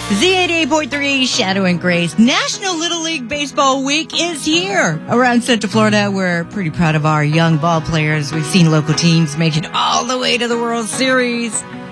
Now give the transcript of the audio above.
Z88.3 Shadow and Grace. National Little League Baseball Week is here. Around Central Florida, we're pretty proud of our young ball players. We've seen local teams make it all the way to the World Series.